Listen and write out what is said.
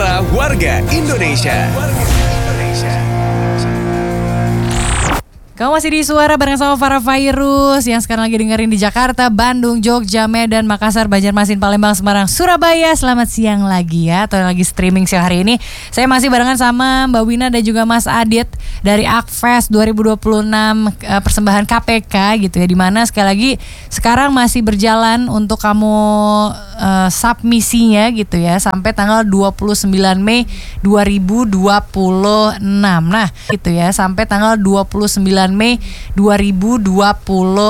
Suara Warga Indonesia. Kamu masih di Suara bareng sama Farah Fairuz yang sekarang lagi dengerin di Jakarta, Bandung, Jogja, Medan, Makassar, Banjarmasin, Palembang, Semarang, Surabaya. Selamat siang lagi ya, atau lagi streaming siang hari ini. Saya masih barengan sama Mbak Wina dan juga Mas Adit dari Akfest 2026 persembahan KPK gitu ya. Dimana sekali lagi sekarang masih berjalan untuk kamu submisinya gitu ya sampai tanggal 29 Mei 2026. Nah gitu ya sampai tanggal 29 Mei 2026.